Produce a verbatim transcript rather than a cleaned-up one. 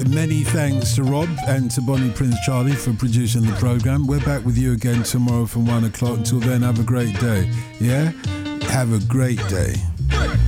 many thanks to Rob and to Bonnie Prince Charlie for producing the programme. We're back with you again tomorrow from one o'clock. Until then, have a great day. Yeah? Have a great day.